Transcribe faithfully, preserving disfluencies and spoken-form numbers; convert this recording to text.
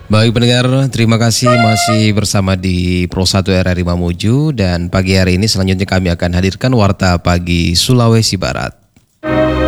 Baik pendengar, terima kasih masih bersama di Pro satu R R I Mamuju dan pagi hari ini selanjutnya kami akan hadirkan Warta Pagi Sulawesi Barat.